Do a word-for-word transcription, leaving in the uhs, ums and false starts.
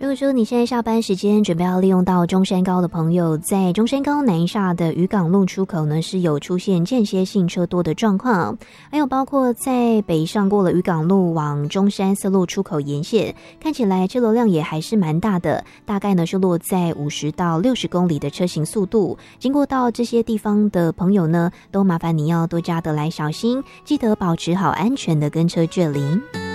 如果说你现在下班时间准备要利用到中山高的朋友，在中山高南下的渔港路出口呢是有出现间歇性车多的状况，还有包括在北上过了渔港路往中山四路出口沿线，看起来车流量也还是蛮大的，大概呢是落在五十到六十公里的车行速度。经过到这些地方的朋友呢，都麻烦你要多加的来小心，记得保持好安全的跟车距离。